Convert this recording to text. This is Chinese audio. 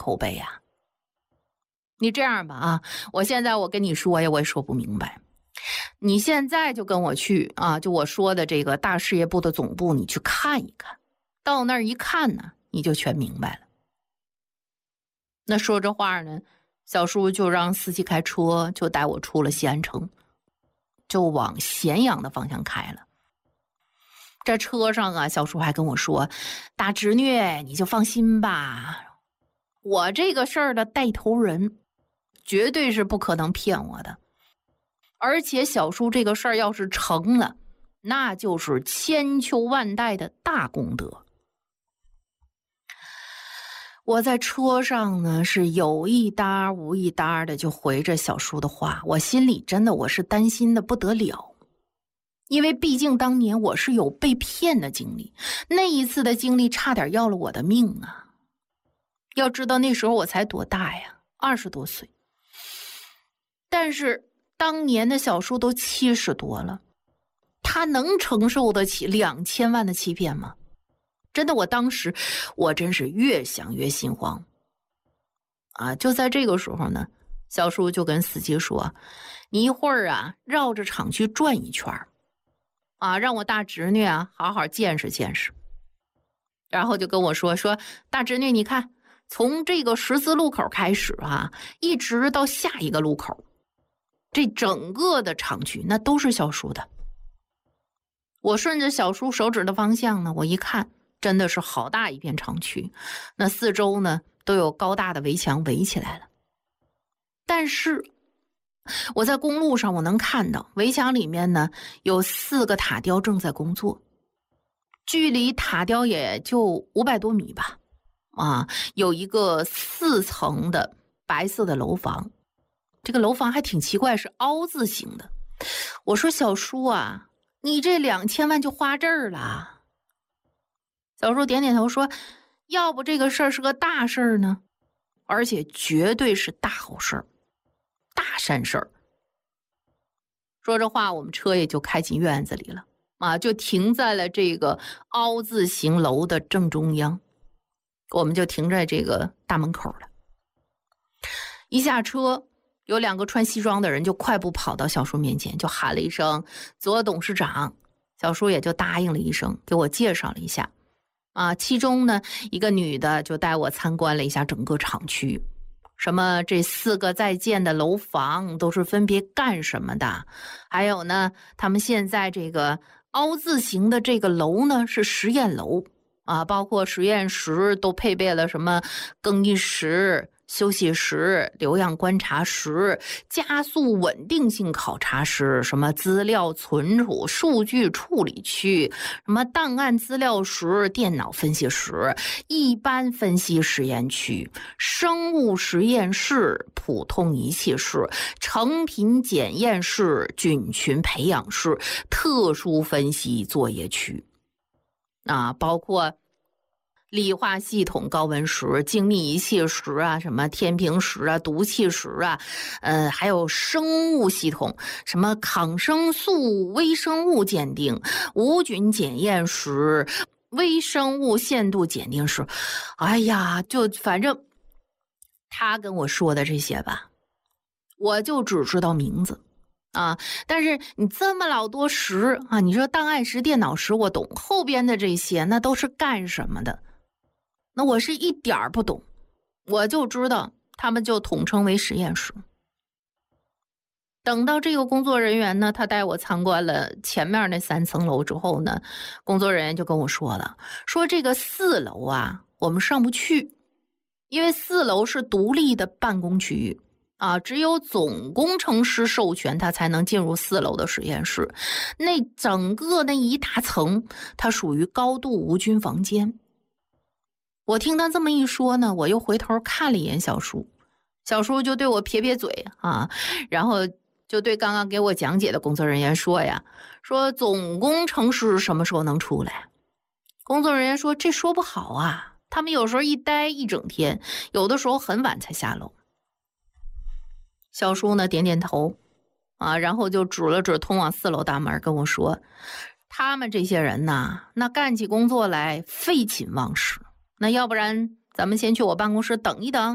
口碑啊。你这样吧啊，我现在我跟你说呀，我也说不明白。你现在就跟我去啊，就我说的这个大事业部的总部，你去看一看。到那儿一看呢，你就全明白了。那说这话呢，小叔就让司机开车，就带我出了西安城，就往咸阳的方向开了。这车上啊，小叔还跟我说：“大侄女，你就放心吧，我这个事儿的带头人，绝对是不可能骗我的。而且小叔这个事儿要是成了，那就是千秋万代的大功德。”我在车上呢，是有一搭无一搭的就回着小叔的话，我心里真的我是担心的不得了。因为毕竟当年我是有被骗的经历，那一次的经历差点要了我的命啊！要知道那时候我才多大呀，20多岁。但是当年的小叔都70多了，他能承受得起2000万的欺骗吗？真的，我当时我真是越想越心慌啊！就在这个时候呢，小叔就跟司机说：“你一会儿啊，绕着厂区转一圈啊，让我大侄女啊好好见识见识。”然后就跟我说：“大侄女，你看，从这个十字路口开始啊，一直到下一个路口，这整个的厂区那都是小叔的。”我顺着小叔手指的方向呢，我一看，真的是好大一片厂区，那四周呢都有高大的围墙围起来了。但是我在公路上我能看到围墙里面呢有4个塔吊正在工作，距离塔吊也就500多米吧。啊，有一个4层的白色的楼房，这个楼房还挺奇怪，是凹字形的。我说：“小叔啊，你这2000万就花这儿了。”小叔点点头说：“要不这个事儿是个大事儿呢，而且绝对是大好事儿，大善事儿。”说这话，我们车也就开进院子里了啊，就停在了这个凹字形楼的正中央，我们就停在这个大门口了。一下车，有2个穿西装的人就快步跑到小叔面前，就喊了一声“左董事长”，小叔也就答应了一声，给我介绍了一下。啊，其中呢，一个女的就带我参观了一下整个厂区，什么这4个在建的楼房都是分别干什么的，还有呢，他们现在这个凹字形的这个楼呢是实验楼啊，包括实验室都配备了什么更衣室、休息室、流样观察室、加速稳定性考察室，什么资料存储、数据处理区，什么档案资料室、电脑分析室、一般分析实验区、生物实验室、普通仪器室、成品检验室、菌群培养室、特殊分析作业区啊，包括理化系统高温室、精密仪器室啊，什么天平室啊、毒气室啊，还有生物系统，什么抗生素、微生物鉴定、无菌检验室、微生物限度检定室。哎呀，就反正他跟我说的这些吧，我就只知道名字啊，但是你这么老多室啊，你说档案室、电脑室我懂，后边的这些那都是干什么的？那我是一点儿不懂，我就知道他们就统称为实验室。等到这个工作人员呢，他带我参观了前面那3层楼之后呢，工作人员就跟我说了，说这个4楼啊，我们上不去，因为4楼是独立的办公区域啊，只有总工程师授权他才能进入4楼的实验室。那整个那一大层，它属于高度无菌房间。我听他这么一说呢，我又回头看了一眼小叔，小叔就对我撇撇嘴啊，然后就对刚刚给我讲解的工作人员说呀，说总工程师什么时候能出来？工作人员说这说不好啊，他们有时候一待一整天，有的时候很晚才下楼。小叔呢点点头啊，然后就指了指通往4楼大门跟我说，他们这些人呐，那干起工作来废寝忘食，那要不然咱们先去我办公室等一等。